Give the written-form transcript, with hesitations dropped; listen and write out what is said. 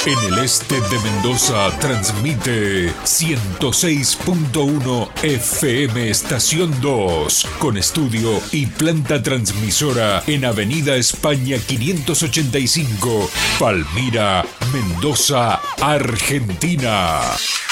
En el este de Mendoza transmite 106.1 FM Estación 2, con estudio y planta transmisora en Avenida España 585, Palmira, Mendoza, Argentina.